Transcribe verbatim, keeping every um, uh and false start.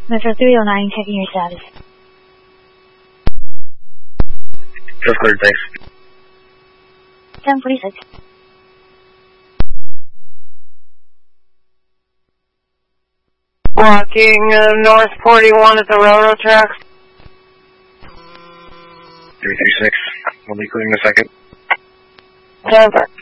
Metro three oh nine, checking your status. Just cleared, thanks. ten forty-six. Walking uh, North forty-one at the railroad tracks. three three six, we'll be clearing a second. Denver.